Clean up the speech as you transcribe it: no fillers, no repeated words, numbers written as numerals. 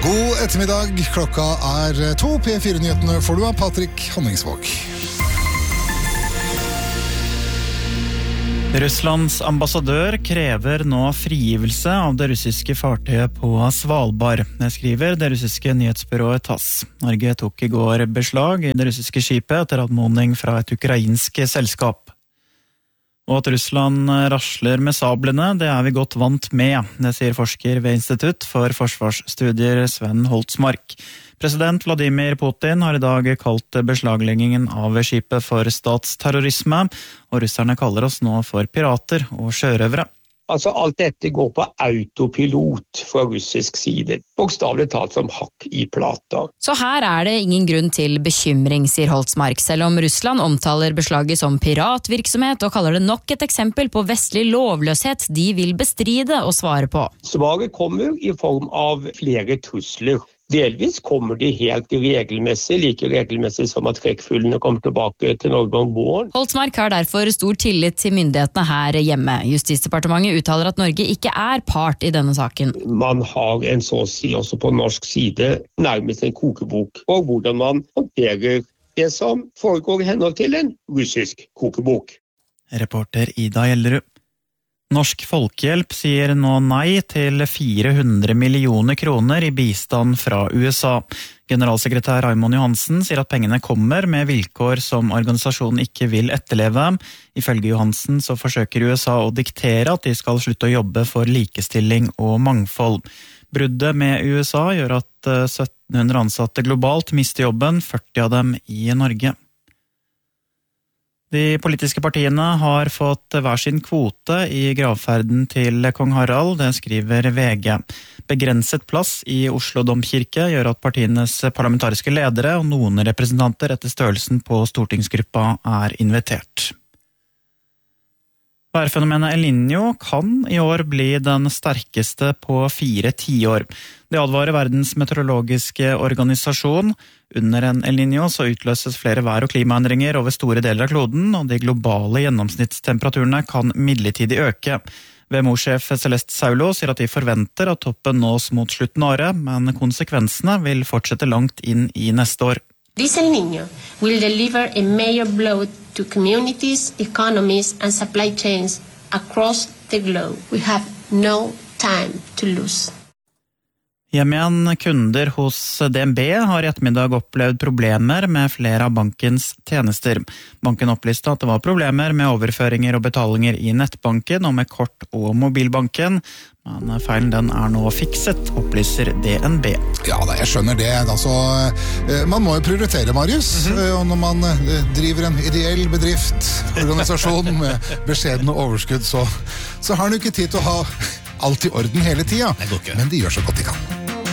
God ettermiddag, klokka 2, P4-nyhetene får du av Patrick Honningsvåg. Russlands ambassadør krever nå frigivelse av det russiske fartøyet på Svalbard. Det skriver det russiske nyhetsbyrået TASS. Norge tok I går beslag I det russiske skipet etter anmodning fra et ukrainsk selskap. Og at Russland rasler med sablene, det vi godt vant med. Det sier forsker ved Institutt for forsvarsstudier Sven Holtzmark. President Vladimir Putin har I dag kalt beslagleggingen av skipet for statsterrorisme, og russerne kaller oss nå for pirater og sjørøvere. Altså alt dette går på autopilot fra russisk side, bokstavelig talt som hakk I plata. Så her det ingen grunn til bekymring, sier Holtzmark, selv om Russland omtaler beslaget som piratvirksomhet og kaller det nok et eksempel på vestlig lovløshet de vil bestride og svare på. Svaret kommer I form av flere trusler. Delvis kommer de helt regelmessig, like regelmessig som at trekkfuglene kommer tilbake til Norge om våren. Holtzmark har derfor stor tillit til myndighetene her hjemme. Justisdepartementet uttaler at Norge ikke part I denne saken. Man har en så å si også på norsk side nærmest en kokebok for hvordan man håndterer det som foregår I henhold til en russisk kokebok. Reporter Ida Gjellerud. Norsk Folkehjelp sier nå nei til 400 millioner kroner I bistand fra USA. Generalsekretær Raymond Johansen sier at pengene kommer med vilkår som organisasjonen ikke vil etterleve. Ifølge Johansen så forsøker USA å diktere at de skal slutte å jobbe for likestilling og mangfold. Bruddet med USA gjør at 1700 ansatte globalt mister jobben, 40 av dem I Norge. De politiske partiene har fått hver sin kvote I gravferden til kong Harald, det skriver VG. Begrenset plass I Oslo Domkirke gjør at partienes parlamentariske ledere og noen representanter etter størrelsen på stortingsgruppa invitert. Værfenomenet El Niño kan I år bli den sterkeste på 4 tiår. Det advarer verdens meteorologiske organisasjon. Under en El Niño så utløses flere vær- og klimaendringer over store deler av kloden, og de globale gjennomsnittstemperaturene kan midlertidig øke. VMO-sjef Celeste Saulo sier at de forventer at toppen nås mot slutten av året, men konsekvensene vil fortsette langt inn I neste år. This El Niño will deliver a major blow to communities, economies and supply chains across the globe. We have no time to lose. Hjem igjen kunder hos DNB har I ettermiddag opplevd problemer med flere av bankens tjenester. Banken opplyste at det var problemer med overføringer og betalinger I nettbanken og med kort- og mobilbanken, men feilen den nå fikset, opplyser DNB. Ja, jeg skjønner det. Altså, man må jo prioritere, Marius. Og når man driver en ideell bedrift, organisasjon med beskjedne overskudd, så har man jo ikke tid til å ha alt I orden hele tiden. Men de gjør så godt de kan.